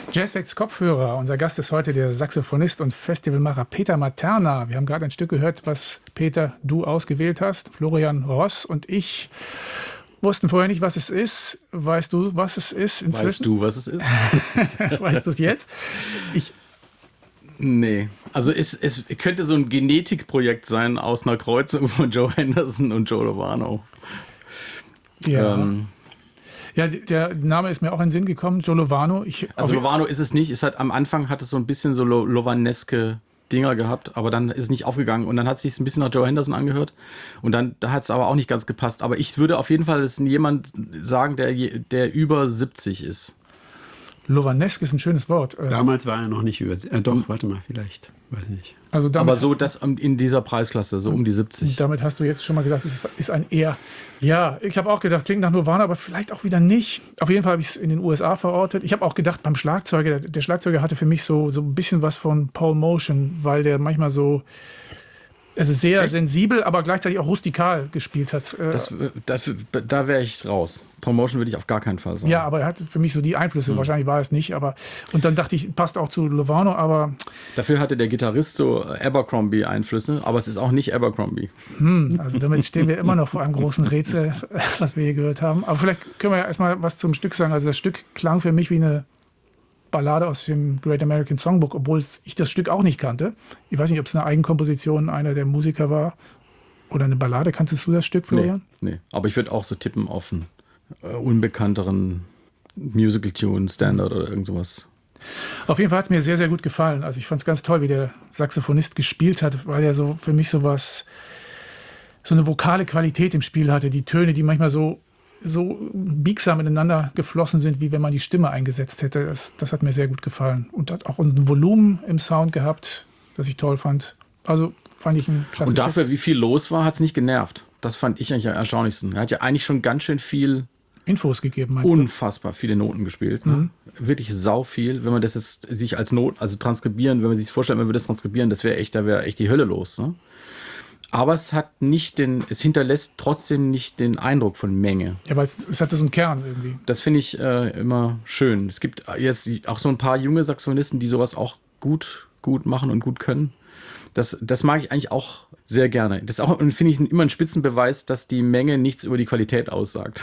Jazzfacts Kopfhörer. Unser Gast ist heute der Saxophonist und Festivalmacher Peter Materna. Wir haben gerade ein Stück gehört, was Peter, du ausgewählt hast. Florian Ross und ich wussten vorher nicht, was es ist. Weißt du, was es ist inzwischen? Weißt du, was es ist? Weißt du es jetzt? Nee. Also es könnte so ein Genetikprojekt sein aus einer Kreuzung von Joe Henderson und Joe Lovano. Ja. Ja, der Name ist mir auch in den Sinn gekommen, Joe Lovano. Also Lovano ist es nicht. Am Anfang hat es so ein bisschen so Lovaneske Dinger gehabt, aber dann ist es nicht aufgegangen und dann hat es sich ein bisschen nach Joe Henderson angehört und dann da hat es aber auch nicht ganz gepasst. Aber ich würde auf jeden Fall jemand sagen, der über 70 ist. Lovanesk ist ein schönes Wort. Damals war er noch nicht über... doch, warte mal, vielleicht. Weiß nicht. Also damit, aber so das in dieser Preisklasse, so um die 70. Damit hast du jetzt schon mal gesagt, es ist ein eher... Ja, ich habe auch gedacht, klingt nach Nirvana, aber vielleicht auch wieder nicht. Auf jeden Fall habe ich es in den USA verortet. Ich habe auch gedacht, beim Schlagzeuger, der Schlagzeuger hatte für mich so ein bisschen was von Paul Motion, weil der manchmal so... Also sehr sensibel, aber gleichzeitig auch rustikal gespielt hat. Da wäre ich raus. Promotion würde ich auf gar keinen Fall sagen. Ja, aber er hat für mich so die Einflüsse. Wahrscheinlich war es nicht. Und dann dachte ich, passt auch zu Lovano, aber... Dafür hatte der Gitarrist so Abercrombie-Einflüsse, aber es ist auch nicht Abercrombie. Also damit stehen wir immer noch vor einem großen Rätsel, was wir hier gehört haben. Aber vielleicht können wir ja erstmal was zum Stück sagen. Also das Stück klang für mich wie eine Ballade aus dem Great American Songbook, obwohl ich das Stück auch nicht kannte. Ich weiß nicht, ob es eine Eigenkomposition einer der Musiker war oder eine Ballade. Kanntest du das Stück, Florian? Nee. Aber ich würde auch so tippen auf einen unbekannteren Musical-Tune, Standard oder irgend sowas. Auf jeden Fall hat es mir sehr, sehr gut gefallen. Also ich fand es ganz toll, wie der Saxophonist gespielt hat, weil er so für mich so eine vokale Qualität im Spiel hatte. Die Töne, die manchmal so biegsam ineinander geflossen sind, wie wenn man die Stimme eingesetzt hätte. Das hat mir sehr gut gefallen. Und hat auch ein Volumen im Sound gehabt, das ich toll fand. Also fand ich ein klasse Und dafür, Stück. wie viel los war, hat es nicht genervt. Das fand ich eigentlich am erstaunlichsten. Er hat ja eigentlich schon ganz schön viel Infos gegeben, meinst du? Unfassbar viele Noten gespielt. Ne? Wirklich sau viel. Wenn man das jetzt sich als transkribieren, wenn man sich das vorstellt, man würde das transkribieren, da wäre echt die Hölle los. Ne? Aber es hinterlässt trotzdem nicht den Eindruck von Menge. Ja, weil es hatte so einen Kern irgendwie. Das finde ich immer schön. Es gibt jetzt auch so ein paar junge Saxophonisten, die sowas auch gut machen und gut können. Das mag ich eigentlich auch sehr gerne. Das ist auch, finde ich, immer ein Spitzenbeweis, dass die Menge nichts über die Qualität aussagt.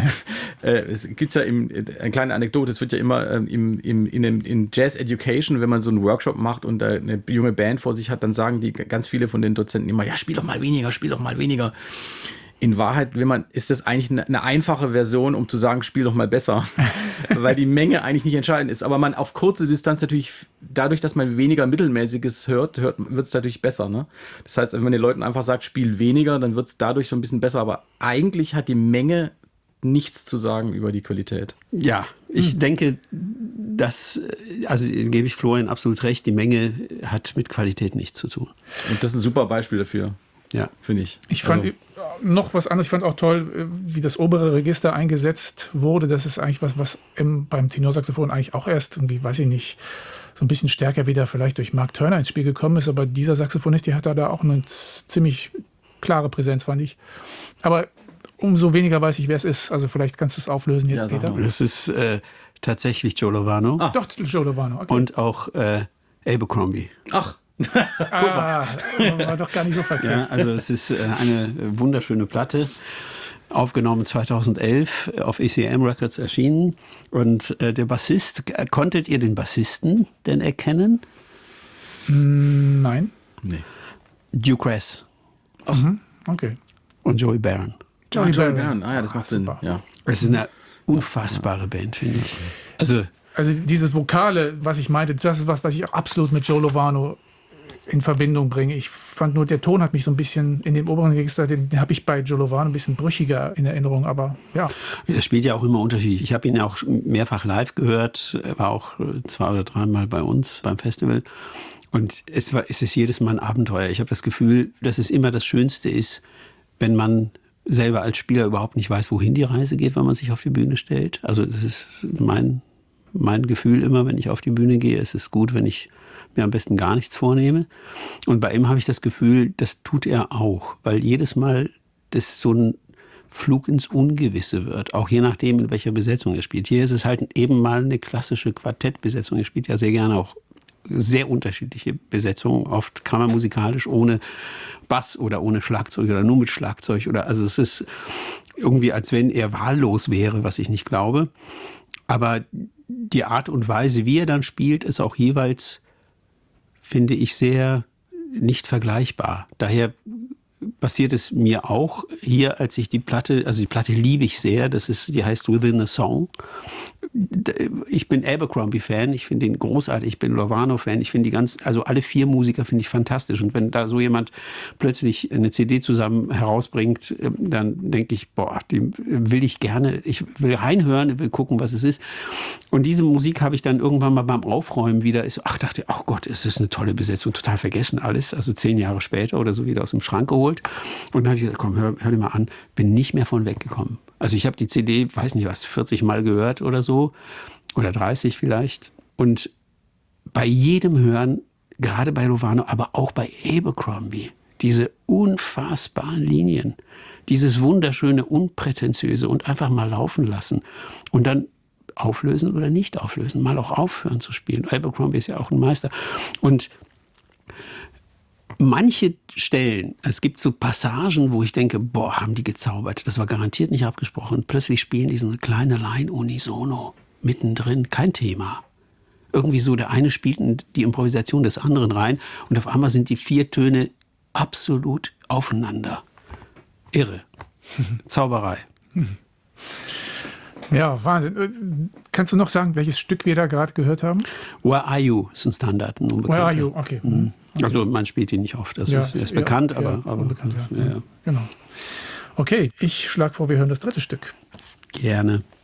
Es gibt ja eine kleine Anekdote, es wird ja immer in Jazz Education, wenn man so einen Workshop macht und eine junge Band vor sich hat, dann sagen ganz viele von den Dozenten immer, ja, spiel doch mal weniger. In Wahrheit ist das eigentlich eine einfache Version, um zu sagen, spiel doch mal besser, weil die Menge eigentlich nicht entscheidend ist. Aber man auf kurze Distanz natürlich, dadurch, dass man weniger Mittelmäßiges hört, wird es natürlich besser. Ne? Das heißt, wenn man den Leuten einfach sagt, spiel weniger, dann wird es dadurch so ein bisschen besser. Aber eigentlich hat die Menge nichts zu sagen über die Qualität. Ja, ich denke, also gebe ich Florian absolut recht, die Menge hat mit Qualität nichts zu tun. Und das ist ein super Beispiel dafür. Ja, finde ich. Ich fand noch was anderes. Ich fand auch toll, wie das obere Register eingesetzt wurde. Das ist eigentlich was beim Tenorsaxophon eigentlich auch erst irgendwie, weiß ich nicht, so ein bisschen stärker wieder vielleicht durch Mark Turner ins Spiel gekommen ist. Aber dieser Saxophonist, der hat da auch eine ziemlich klare Präsenz, fand ich. Aber umso weniger weiß ich, wer es ist. Also vielleicht kannst du es auflösen jetzt, Peter. Es ist tatsächlich Joe Lovano. Doch, Joe Lovano. Okay. Und auch Abercrombie. Ach. War doch gar nicht so verkehrt. Ja, also es ist eine wunderschöne Platte, aufgenommen 2011, auf ECM Records erschienen. Und der Bassist, konntet ihr den Bassisten denn erkennen? Nein. Nee. Duke Ress. Okay. Und Joey Baron. Joey Baron. Ah ja, das macht Sinn. Ja. Es ist eine unfassbare Band, finde ich. Also dieses Vokale, was ich meinte, das ist was ich auch absolut mit Joe Lovano in Verbindung bringe. Ich fand nur, der Ton hat mich so ein bisschen in dem oberen Register, den habe ich bei Joe Lovano ein bisschen brüchiger in Erinnerung, aber ja. Er spielt ja auch immer unterschiedlich. Ich habe ihn ja auch mehrfach live gehört. Er war auch 2 oder 3 Mal bei uns beim Festival. Und es ist jedes Mal ein Abenteuer. Ich habe das Gefühl, dass es immer das Schönste ist, wenn man selber als Spieler überhaupt nicht weiß, wohin die Reise geht, wenn man sich auf die Bühne stellt. Also das ist mein Gefühl immer, wenn ich auf die Bühne gehe. Es ist gut, wenn ich mir am besten gar nichts vornehme. Und bei ihm habe ich das Gefühl, das tut er auch. Weil jedes Mal das so ein Flug ins Ungewisse wird, auch je nachdem, in welcher Besetzung er spielt. Hier ist es halt eben mal eine klassische Quartettbesetzung. Er spielt ja sehr gerne auch sehr unterschiedliche Besetzungen, oft kammermusikalisch ohne Bass oder ohne Schlagzeug oder nur mit Schlagzeug. Also es ist irgendwie, als wenn er wahllos wäre, was ich nicht glaube. Aber die Art und Weise, wie er dann spielt, ist auch jeweils, finde ich, sehr nicht vergleichbar. Daher passiert es mir auch hier, als ich die Platte liebe ich sehr, die heißt Within a Song. Ich bin Abercrombie-Fan, ich finde ihn großartig, ich bin Lovano-Fan, ich finde alle 4 Musiker finde ich fantastisch. Und wenn da so jemand plötzlich eine CD zusammen herausbringt, dann denke ich, die will ich gerne, ich will reinhören, ich will gucken, was es ist. Und diese Musik habe ich dann irgendwann mal beim Aufräumen wieder, dachte, oh Gott, ist das eine tolle Besetzung, total vergessen alles, also 10 Jahre später oder so wieder aus dem Schrank geholt. Und dann habe ich gesagt, komm, hör dir mal an, bin nicht mehr von weggekommen. Also ich habe die CD, weiß nicht was, 40 Mal gehört oder so, oder 30 vielleicht. Und bei jedem Hören, gerade bei Lovano, aber auch bei Abercrombie, diese unfassbaren Linien, dieses wunderschöne, unprätentiöse und einfach mal laufen lassen und dann auflösen oder nicht auflösen, mal auch aufhören zu spielen. Abercrombie ist ja auch ein Meister. Und manche Stellen, es gibt so Passagen, wo ich denke, haben die gezaubert. Das war garantiert nicht abgesprochen. Plötzlich spielen die so eine kleine Line unisono. Mittendrin, kein Thema. Irgendwie so, der eine spielt die Improvisation des anderen rein und auf einmal sind die 4 Töne absolut aufeinander. Irre. Zauberei. Ja, Wahnsinn. Kannst du noch sagen, welches Stück wir da gerade gehört haben? Where Are You ist ein Standard, ein Unbekannter. Where Are You, okay. Also man spielt ihn nicht oft, er ist bekannt, aber unbekannt, ja. Genau. Okay, ich schlage vor, wir hören das 3. Stück. Gerne.